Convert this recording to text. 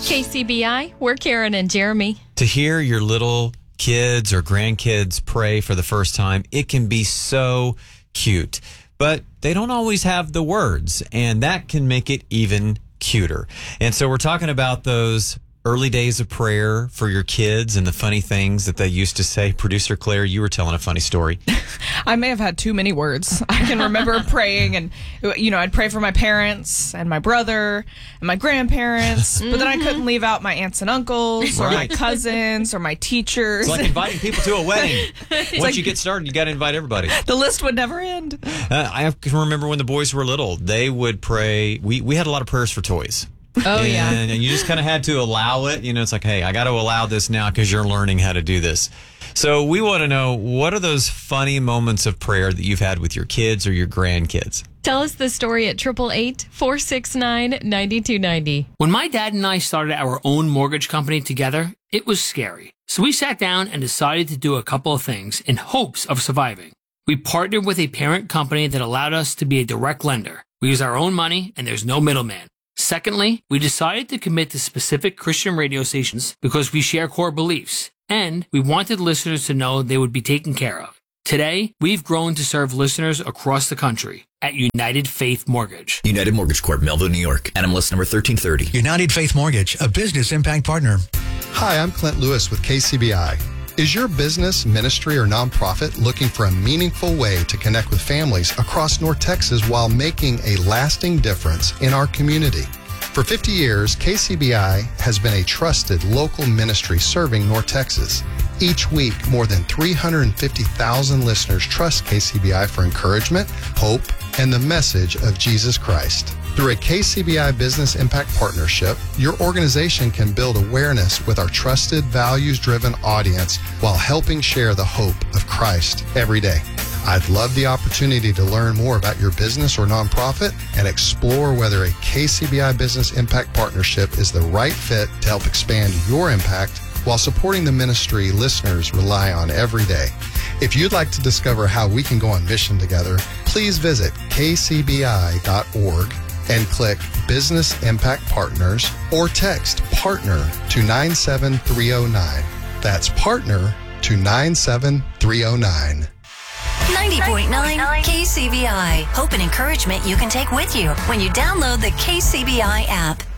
KCBI, we're Karen and Jeremy. To hear your little kids or grandkids pray for the first time, it can be so cute. But they don't always have the words, and that can make it even cuter. And so we're talking about those early days of prayer for your kids and the funny things that they used to say. Producer Claire, you were telling a funny story. I may have had too many words. I can remember praying, and I'd pray for my parents and my brother and my grandparents, but then I couldn't leave out my aunts and uncles or my cousins or my teachers. It's like inviting people to a wedding. Once you get started, you got to invite everybody. The list would never end. I can remember when the boys were little, they would pray. We had a lot of prayers for toys. Oh, yeah. And you just kind of had to allow it. It's like, hey, I got to allow this now because you're learning how to do this. So we want to know, what are those funny moments of prayer that you've had with your kids or your grandkids? Tell us the story at 888-469-9290. When my dad and I started our own mortgage company together, it was scary. So we sat down and decided to do a couple of things in hopes of surviving. We partnered with a parent company that allowed us to be a direct lender. We use our own money and there's no middleman. Secondly, we decided to commit to specific Christian radio stations because we share core beliefs, and we wanted listeners to know they would be taken care of. Today, we've grown to serve listeners across the country at United Faith Mortgage. United Mortgage Corp, Melville, New York. NMLS number 1330. United Faith Mortgage, a business impact partner. Hi, I'm Clint Lewis with KCBI. Is your business, ministry, or nonprofit looking for a meaningful way to connect with families across North Texas while making a lasting difference in our community? For 50 years, KCBI has been a trusted local ministry serving North Texas. Each week, more than 350,000 listeners trust KCBI for encouragement, hope, and the message of Jesus Christ. Through a KCBI Business Impact Partnership, your organization can build awareness with our trusted, values-driven audience while helping share the hope of Christ every day. I'd love the opportunity to learn more about your business or nonprofit and explore whether a KCBI Business Impact Partnership is the right fit to help expand your impact while supporting the ministry listeners rely on every day. If you'd like to discover how we can go on mission together, please visit kcbi.org and click Business Impact Partners or text PARTNER to 97309. That's PARTNER to 97309. 90.9 KCBI. Hope and encouragement you can take with you when you download the KCBI app.